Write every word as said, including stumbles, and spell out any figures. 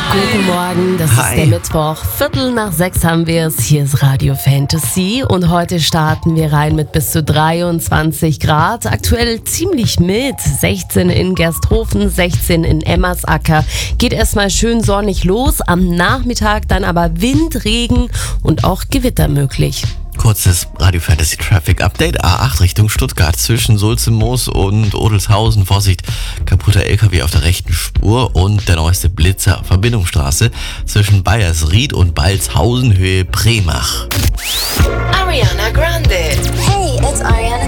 Guten Morgen, das Hi. ist der Mittwoch. Viertel nach sechs haben wir es. Hier ist Radio Fantasy und heute starten wir rein mit bis zu dreiundzwanzig Grad. Aktuell ziemlich mild. sechzehn in Gersthofen, sechzehn in Emmersacker. Geht erstmal schön sonnig los. Am Nachmittag dann aber Wind, Regen und auch Gewitter möglich. Kurzes Radio Fantasy Traffic Update. A acht Richtung Stuttgart zwischen Sulzemoos und Odelshausen. Vorsicht, kaputter L K W auf der rechten Spur und der neueste Blitzer. Verbindungsstraße zwischen Bayersried und Balzhausen Höhe Premach. Ariana Grande. Hey, it's Ariana